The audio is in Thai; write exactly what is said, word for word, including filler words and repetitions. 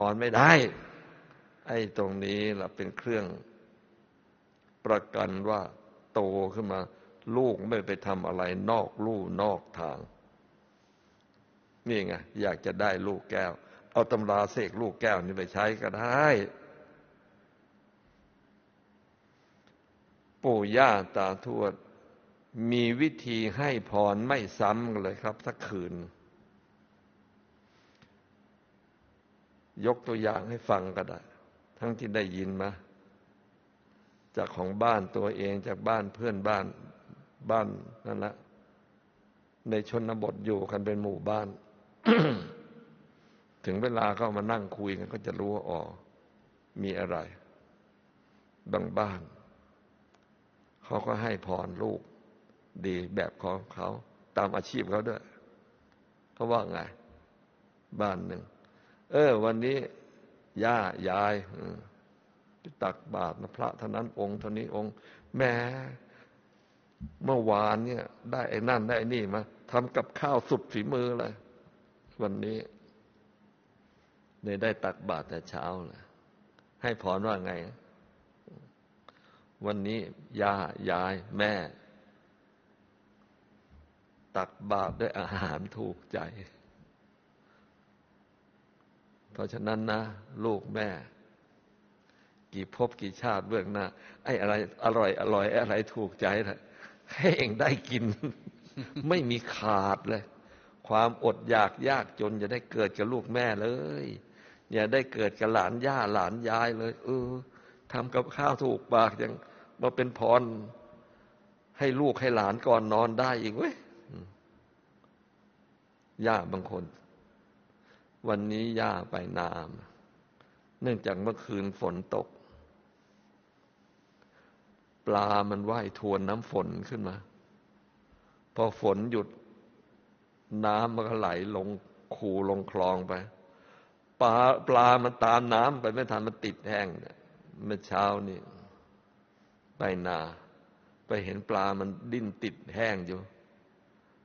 อ่อนไม่ได้ไอ้ตรงนี้ล่ะเป็นเครื่องประกันว่าโตขึ้นมาลูกไม่ไปทำอะไรนอกลู่นอกทางนี่ไงอยากจะได้ลูกแก้วเอาตำราเสกลูกแก้วนี่ไปใช้ก็ได้ปู่ย่าตาทวดมีวิธีให้พรไม่ซ้ำกันเลยครับสักคืนยกตัวอย่างให้ฟังก็ได้ทั้งที่ได้ยินมาจากของบ้านตัวเองจากบ้านเพื่อนบ้านบ้านนั่นแหละในชนบทอยู่กันเป็นหมู่บ้าน ถึงเวลาก็มานั่งคุยกันก็จะรู้ว่าอ๋อมีอะไรบางบ้านเขาก็ให้พรลูกดีแบบของเขาตามอาชีพเขาด้วยเขาว่าไงบ้านหนึ่งเออวันนี้ย่ายายตักบาตรนะพระเท่านั้นองค์เท่านี้องค์แม้เมื่อวานเนี่ยได้ไอ้นั่นได้ไอ้นี่มาทำกับข้าวสุดฝีมือเลยวันนี้เนี่ยได้ตักบาตรแต่เช้าเลยให้พรว่าไงวันนี้ย่ายายแม่ตักบาตรด้วยอาหารถูกใจเพราะฉะนั้นนะลูกแม่กี่ภพกี่ชาติเบื้องหน้าไอ้อะไรอร่อยอร่อยอะไรถูกใจนะให้เองได้กิน ไม่มีขาดเลยความอดอยากยากจนอย่าได้เกิดกับลูกแม่เลยอย่าได้เกิดกับหลานย่าหลานยายเลยเออทำกับข้าวถูกปากยังมาเป็นพรให้ลูกให้หลานก่อนนอนได้อีกเว้ยย่าบางคนวันนี้ย่าไปนามเนื่องจากเมื่อคืนฝนตกปลามันว่ายทวนน้ำฝนขึ้นมาพอฝนหยุดน้ำมันก็ไหลลงคูลงคลองไปปลาปลามันตามน้ำไปไม่ทันมันติดแห้งเนี่ยเมื่อเช้านี่ไปนาไปเห็นปลามันดิ้นติดแห้งอยู่